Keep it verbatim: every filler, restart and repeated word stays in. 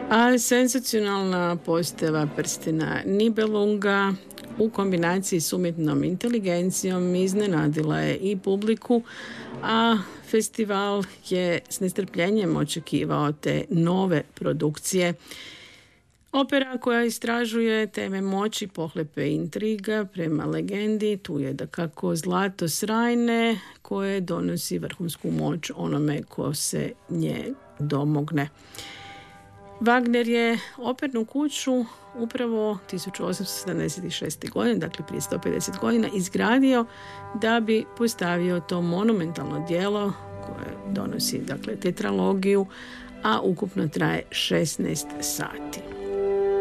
A senzacionalna postava prstena Nibelunga u kombinaciji s umjetnom inteligencijom iznenadila je i publiku, a festival je s nestrpljenjem očekivao te nove produkcije. Opera koja istražuje teme moći, pohlepe i intriga prema legendi, tu je dakako zlato srajne koje donosi vrhunsku moć onome ko se nje domogne. Wagner je opernu kuću upravo tisuću osamsto sedamdeset šeste. godine, dakle prije sto pedeset godina, izgradio da bi postavio to monumentalno djelo koje donosi dakle tetralogiju, a ukupno traje šesnaest sati.